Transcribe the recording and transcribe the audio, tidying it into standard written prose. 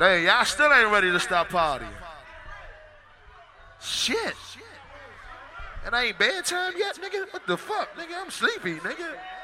Hey, y'all still ain't ready to stop partying. Shit. And I ain't bedtime yet, nigga? What the fuck, nigga? I'm sleepy, nigga.